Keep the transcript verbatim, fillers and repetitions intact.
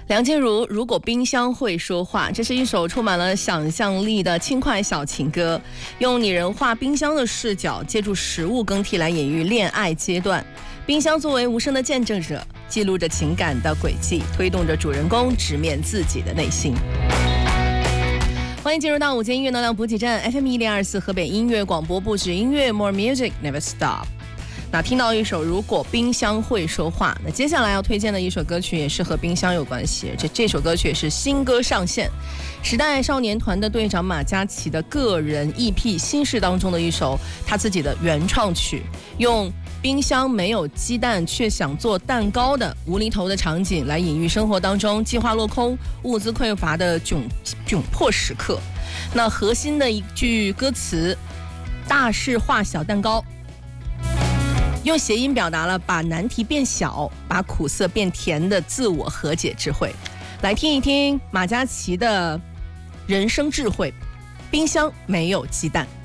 梁静茹如果冰箱会说话，这是一首充满了想象力的轻快小情歌，用拟人化冰箱的视角，借助食物更替来隐喻恋爱阶段。冰箱作为无声的见证者，记录着情感的轨迹，推动着主人公直面自己的内心。欢迎进入到午间音乐能量补给站 F M 一零二四河北音乐广播，不止音乐 More Music Never Stop。那听到一首如果冰箱会说话，那接下来要推荐的一首歌曲也是和冰箱有关系。这这首歌曲也是新歌上线，时代少年团的队长马嘉祺的个人 E P《心事》当中的一首他自己的原创曲，用冰箱没有鸡蛋却想做蛋糕的无厘头的场景来隐喻生活当中计划落空、物资匮乏的窘窘迫时刻。那核心的一句歌词，大事化小蛋糕，用谐音表达了把难题变小，把苦涩变甜的自我和解智慧。来听一听马嘉祺的人生智慧，冰箱没有鸡蛋。